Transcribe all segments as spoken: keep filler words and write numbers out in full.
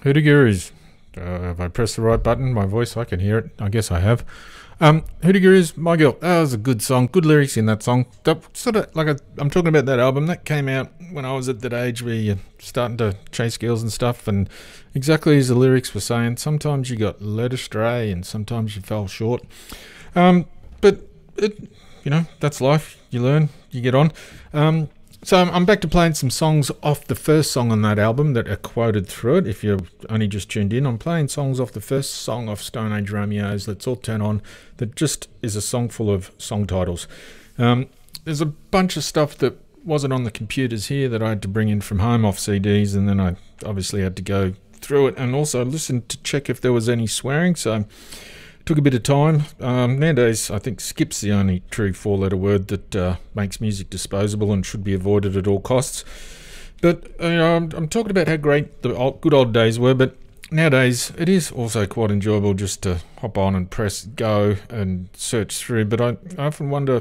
Hootie Gurus. Uh, have I pressed the right button? My voice, I can hear it. I guess I have. Um, Hootie Gurus, My Girl. That was a good song. Good lyrics in that song. That sort of like a, I'm talking about that album that came out when I was at that age where you're starting to chase girls and stuff. And exactly as the lyrics were saying, sometimes you got led astray and sometimes you fell short. Um, but it, you know, that's life. You learn. You get on. Um, So I'm back to playing some songs off the first song on that album that are quoted through it. If you're only just tuned in, I'm playing songs off the first song off Stone Age Romeo's, Let's All Turn On, that just is a song full of song titles. Um, there's a bunch of stuff that wasn't on the computers here that I had to bring in from home off C Ds, and then I obviously had to go through it and also listen to check if there was any swearing, so took a bit of time. Um, nowadays, I think skip's the only true four-letter word that uh, makes music disposable and should be avoided at all costs. But you know, I'm, I'm talking about how great the old, good old days were, but nowadays it is also quite enjoyable just to hop on and press go and search through. But I, I often wonder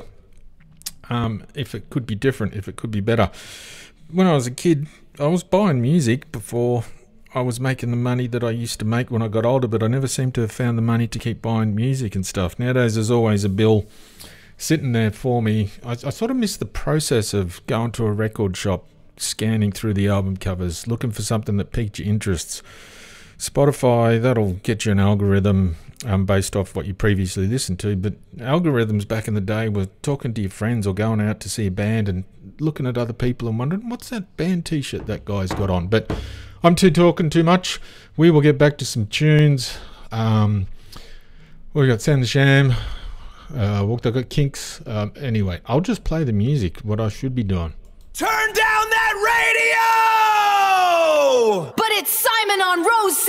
um, if it could be different, if it could be better. When I was a kid, I was buying music before I was making the money that I used to make when I got older, but I never seemed to have found the money to keep buying music and stuff. Nowadays, there's always a bill sitting there for me. I, I sort of miss the process of going to a record shop, scanning through the album covers, looking for something that piqued your interests. Spotify, that'll get you an algorithm um, based off what you previously listened to, but algorithms back in the day were talking to your friends or going out to see a band and looking at other people and wondering, what's that band t-shirt that guy's got on? But I'm too talking too much. We will get back to some tunes. Um, we got Sam the Sham. Uh, Walked I got Kinks. Um, anyway, I'll just play the music, what I should be doing. Turn down that radio! But it's Simon on Rose.